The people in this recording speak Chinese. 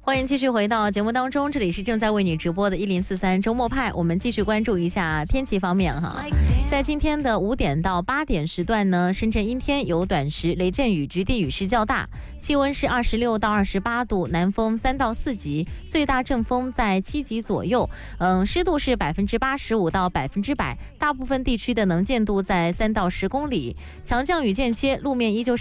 欢迎继续回到节目当中，这里是正在为你直播的1043周末派。我们继续关注一下天气方面哈。在今天的5点到8点时段呢，深圳阴天有短时雷阵雨，局地雨势较大，气温是26到28度，南风3到4级，最大阵风在7级左右。湿度是85%到100%，大部分地区的能见度在3到10公里。强降雨间歇，路面依旧是